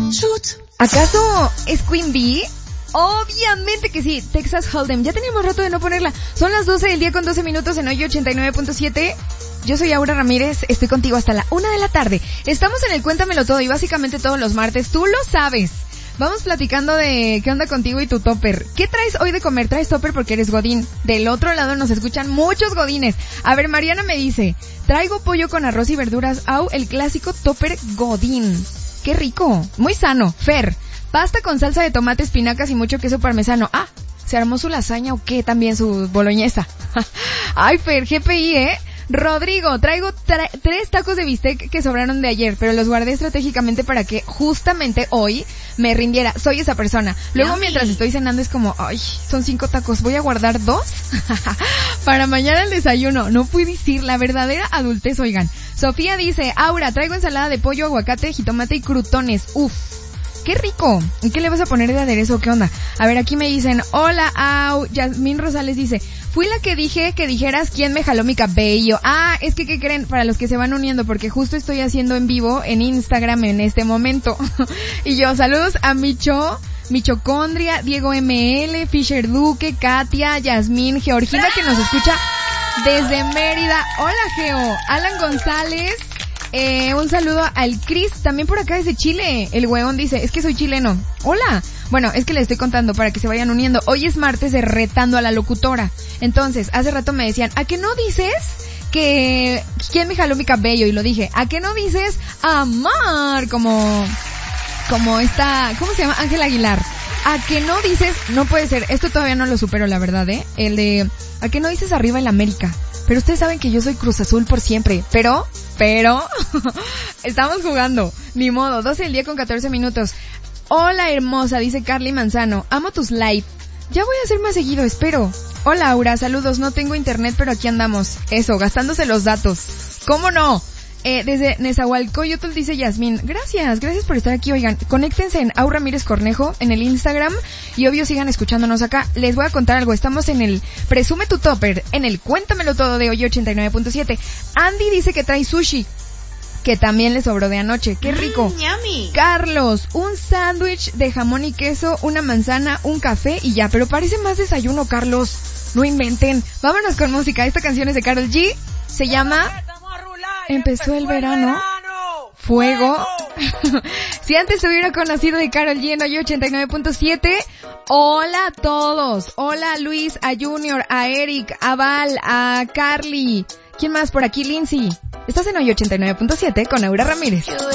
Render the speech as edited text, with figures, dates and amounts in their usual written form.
¿Acaso es Queen Bee? Obviamente que sí, Texas Hold'em. Ya teníamos rato de no ponerla. Son las 12 del día con 12 minutos en hoy 89.7. Yo soy Aura Ramírez, estoy contigo hasta la 1 de la tarde. Estamos en el Cuéntamelo Todo y básicamente todos los martes, tú lo sabes. Vamos platicando de qué onda contigo y tu topper. ¿Qué traes hoy de comer? ¿Traes topper porque eres godín? Del otro lado nos escuchan muchos godines. A ver, Mariana me dice, traigo pollo con arroz y verduras, el clásico topper godín. ¡Qué rico! Muy sano. Fer, pasta con salsa de tomate, espinacas y mucho queso parmesano. ¿Se armó su lasaña o qué? También su boloñesa. Ay, Fer, GPI, Rodrigo, traigo 3 tacos de bistec que sobraron de ayer, pero los guardé estratégicamente para que justamente hoy me rindiera. Soy esa persona. Luego mientras estoy cenando es como, ay, son 5 tacos, voy a guardar 2 para mañana el desayuno. No pude decir la verdadera adultez, oigan. Sofía dice, Aura, traigo ensalada de pollo, aguacate, jitomate y crutones. Uf. ¡Qué rico! ¿Y qué le vas a poner de aderezo? ¿Qué onda? A ver, aquí me dicen, hola, Yasmín Rosales dice, fui la que dije que dijeras quién me jaló mi cabello. Es que, ¿qué creen? Para los que se van uniendo, porque justo estoy haciendo en vivo en Instagram en este momento. Y yo, saludos a Michocondria, Diego ML, Fisher Duque, Katia, Yasmín, Georgina, que nos escucha desde Mérida. Hola, Geo. Alan González. Un saludo al Chris, también por acá desde Chile. El hueón dice, es que soy chileno. Hola. Bueno, es que les estoy contando para que se vayan uniendo. Hoy es martes de Retando a la Locutora. Entonces, hace rato me decían, ¿a qué no dices que quién me jaló mi cabello? Y lo dije, ¿a qué no dices amar? Como esta, ¿cómo se llama? Ángel Aguilar. ¿A qué no dices? No puede ser, esto todavía no lo supero, la verdad, El de, ¿a qué no dices arriba el América? Pero ustedes saben que yo soy Cruz Azul por siempre. Pero, estamos jugando. Ni modo, 12 del día con 14 minutos. Hola, hermosa, dice Carly Manzano. Amo tus live. Ya voy a hacer más seguido, espero. Hola, Aura, saludos. No tengo internet, pero aquí andamos. Eso, gastándose los datos. ¿Cómo no? Desde Nezahualcóyotl dice Yasmín, gracias por estar aquí, oigan, conéctense en Aura Ramírez Cornejo, en el Instagram, y obvio sigan escuchándonos acá. Les voy a contar algo, estamos en el Presume tu Topper, en el Cuéntamelo Todo de hoy 89.7. Andy dice que trae sushi, que también le sobró de anoche, qué rico. Yummy. Carlos, un sándwich de jamón y queso, una manzana, un café y ya, pero parece más desayuno, Carlos, no inventen. Vámonos con música, esta canción es de Karol G, se llama Empezó el verano. Fuego. Si antes hubiera conocido de Karol G en hoy 89.7. Hola a todos. Hola a Luis, a Junior, a Eric, a Val, a Carly. ¿Quién más por aquí? Lindsay. Estás en hoy 89.7 con Aura Ramírez.